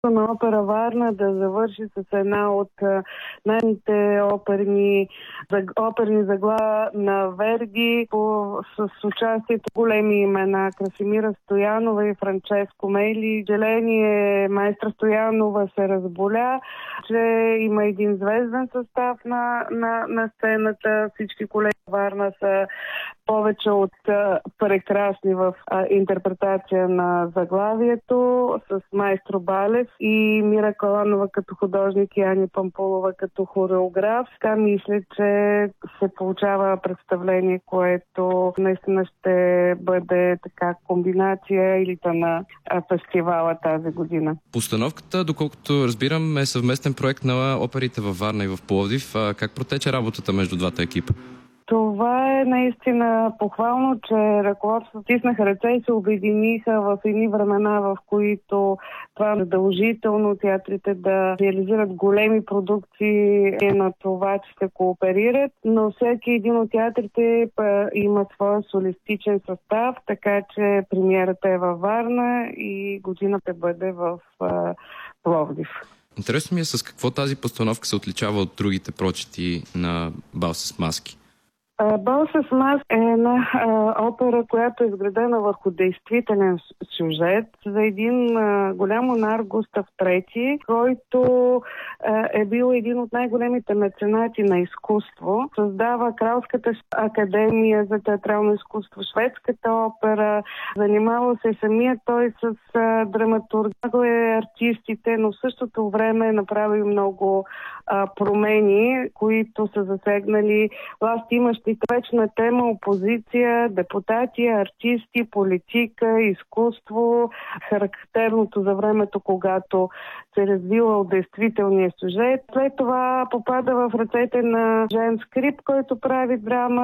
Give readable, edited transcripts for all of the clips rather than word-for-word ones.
на опера Варна да завърши с една от най-новите оперни заглавия на Верди с участието големи имена Красимира Стоянова и Франческо Мели. Желение майстра Стоянова се разболя, че има един звезден състав на сцената. Всички колеги в Варна са повече от прекрасни в интерпретация на заглавието, с майстро Балев и Мира Каланова като художник и Ани Пампулова като хореограф. Така мисля, че се получава представление, което наистина ще бъде така комбинация елита на фестивала тази година. Постановката, доколкото разбирам, е съвместен проект на оперите във Варна и в Пловдив. Как протече работата между двата екипа? Това е наистина похвално, че ръководството стиснаха ръце и се обединиха в едни времена, в които това е задължително театрите да реализират големи продукции на това, че се кооперират, но всеки един от театрите има своя солистичен състав, така че премиерата е във Варна и годината бъде в Пловдив. Интересно ми е с какво тази постановка се отличава от другите прочити на Бал с маски. Бал с маски е една опера, която е изградена върху действителен сюжет за един голям монарх Густав III, който е бил един от най-големите меценати на изкуство. Създава Кралската академия за театрално изкуство, Шведската опера, занимава се самия той с драматургия, артистите, но в същото време е направил много промени, които са засегнали властимащите. Вечна тема опозиция, депутати, артисти, политика, изкуство, характерното за времето, когато се развила от действителния сюжет. След това попада в ръцете на Жен Скрип, който прави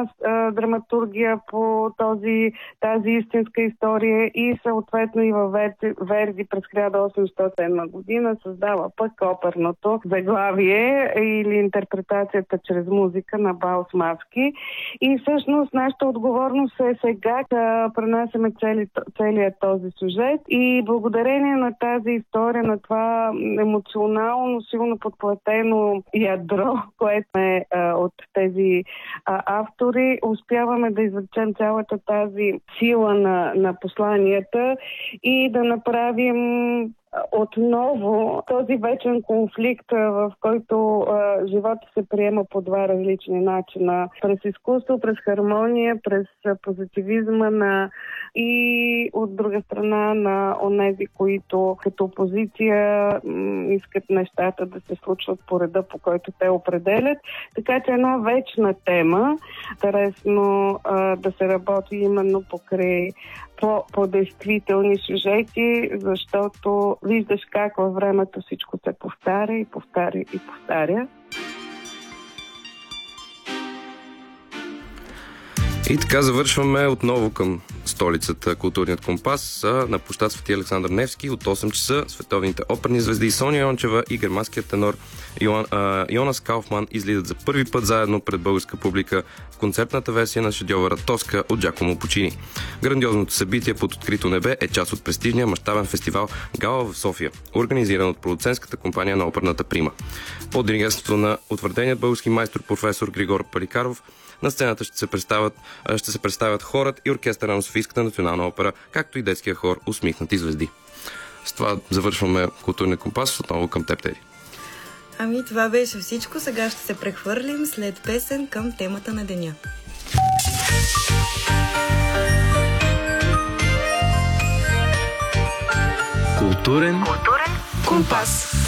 драматургия по тази истинска история и съответно и във Верди през 1807 година създава пък оперното заглавие или интерпретацията чрез музика на Бал с маски. И всъщност нашата отговорност е сега да пренасяме целият този сюжет и благодарение на тази история, на това емоционално силно подплатено ядро, което е от тези автори, успяваме да извлечем цялата тази сила на посланията и да направим отново този вечен конфликт, в който живота се приема по два различни начина. През изкуство, през хармония, през позитивизма и от друга страна на онези, които като опозиция искат нещата да се случват по реда, по който те определят. Така че една вечна тема. Интересно да се работи именно покрай по-действителни сюжети, защото виждаш как във времето всичко се повтаря и повтаря и повтаря. И така завършваме отново към столицата Културният компас на площад Свети Александър Невски от 8 часа. Световните оперни звезди Соня Йончева и германският тенор Йонас Кауфман излизат за първи път заедно пред българска публика в концертната версия на шедьовъра Тоска от Джакомо Пучини. Грандиозното събитие под открито небе е част от престижния мащабен фестивал Гала в София, организиран от продуцентската компания на оперната Прима. Под диригентството на утвърденият български майстор професор Григор Паликаров на сцената ще се представят хорът и оркестъра на Софийската национална опера, както и детския хор Усмихнати звезди. С това завършваме Културния компас отново към теб, Теди. Ами това беше всичко. Сега ще се прехвърлим след песен към темата на деня. Културен компас.